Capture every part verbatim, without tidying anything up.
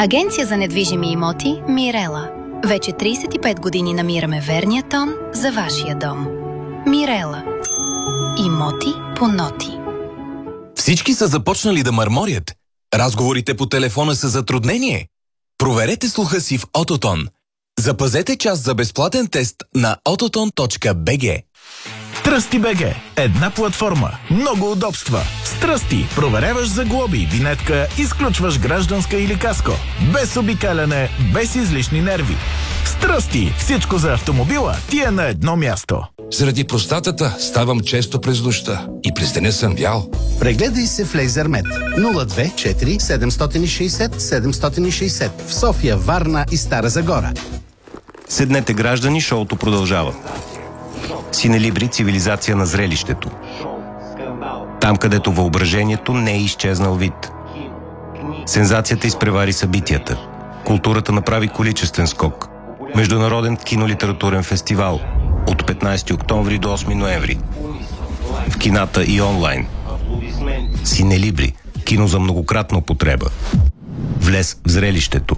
Агенция за недвижими имоти Мирела. Вече трийсет и пет години намираме верния тон за вашия дом. Мирела. Имоти по ноти. Всички са започнали да мърморят. Разговорите по телефона са затруднение. Проверете слуха си в Autotone. Запазете час за безплатен тест на autotone точка би джи. Тръсти точка би джи. Една платформа. Много удобства. С Тръсти проверяваш за глоби, винетка, изключваш гражданска или каско. Без обикаляне, без излишни нерви. С Тръсти всичко за автомобила ти е на едно място. Заради простатата ставам често през нощта и през деня съм бял. Прегледай се в Лейзермед. нула две четири седемстотин и шейсет седемстотин и шейсет в София, Варна и Стара Загора. Седнете, граждани, шоуто продължава. Синелибри, цивилизация на зрелището. Там, където въображението не е изчезнал вид. Сензацията изпревари събитията. Културата направи количествен скок. Международен кинолитературен фестивал от петнайсети октомври до осми ноември. В кината и онлайн. Синелибри. Кино за многократна употреба. Влез в зрелището.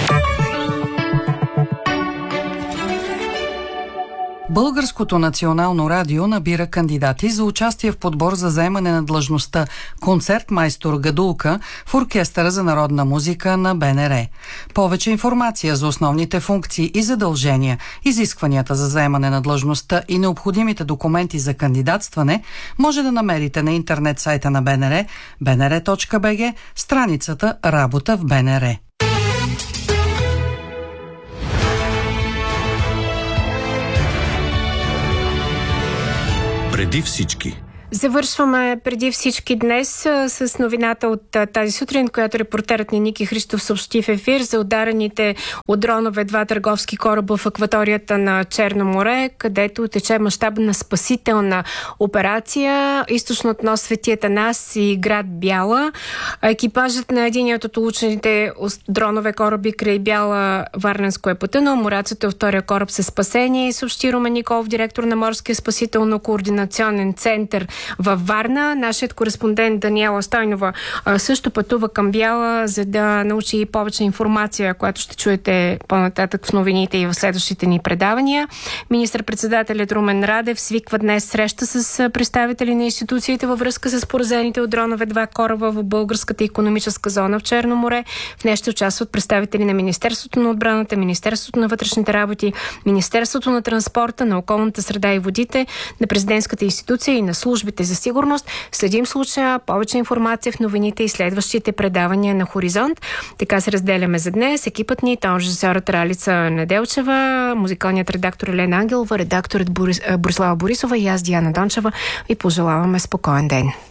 Българското национално радио набира кандидати за участие в подбор за заемане на длъжността концертмайстор гадулка в Оркестъра за народна музика на Б Н Р. Повече информация за основните функции и задължения, изискванията за заемане на длъжността и необходимите документи за кандидатстване може да намерите на интернет сайта на Б Н Р, би ен ер точка би джи, страницата Работа в Б Н Р. Преди всички. Завършваме преди всички днес а, с новината от а, тази сутрин, която репортерът ни Ники Христов съобщи в ефир за ударените от дронове два търговски кораба в акваторията на Черно море, където тече мащабна спасителна операция източно от нос Свети Атанас и град Бяла. Екипажът на единият от улучените дронове кораби край Бяла Варненско е потънал. Моряците от втория кораб са спасени, съобщи Румен Николов, директор на Морския спасително-координационен център във Варна. Нашият кореспондент Даниела Стойнова също пътува към Бяла, за да научи повече информация, която ще чуете по-нататък в новините и в следващите ни предавания. Министър-председателят Румен Радев свиква днес среща с представители на институциите във връзка с поразените от дронове два кораба в българската икономическа зона в Черно море. В нея ще участват представители на Министерството на отбраната, Министерството на вътрешните работи, Министерството на транспорта, на околната среда и водите, на президентската институция и на службите за сигурност. Следим случая, повече информация в новините и следващите предавания на Хоризонт. Така се разделяме за днес. Екипът ни, тон режисьорът Ралица Неделчева, музикалният редактор Елена Ангелова, редакторът Борис, Борислава Борисова и аз Диана Дончева ви пожелаваме спокоен ден.